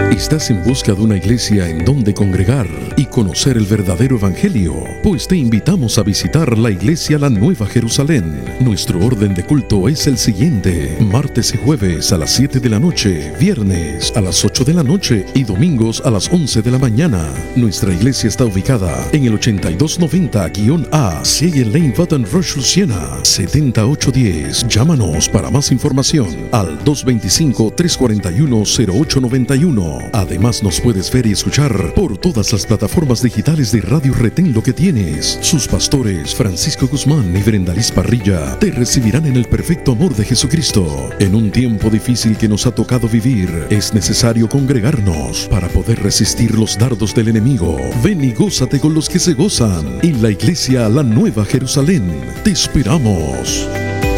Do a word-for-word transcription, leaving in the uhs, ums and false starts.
¿Estás en busca de una iglesia en donde congregar y conocer el verdadero evangelio? Pues te invitamos a visitar la iglesia La Nueva Jerusalén. Nuestro orden de culto es el siguiente: martes y jueves a las siete de la noche, viernes a las ocho de la noche y domingos a las once de la mañana. Nuestra iglesia está ubicada en el ochenta y dos noventa A Sigue Lane Button Rush, Luciana, setenta y ocho diez. Llámanos para más información al dos dos cinco, tres cuatro uno, cero ocho nueve uno. Además, nos puedes ver y escuchar por todas las plataformas digitales de Radio Retén Lo que Tienes. Sus pastores Francisco Guzmán y Brenda Liz Parrilla te recibirán en el perfecto amor de Jesucristo. En un tiempo difícil que nos ha tocado vivir, es necesario congregarnos para poder resistir los dardos del enemigo. Ven y gózate con los que se gozan en la iglesia La Nueva Jerusalén. Te esperamos.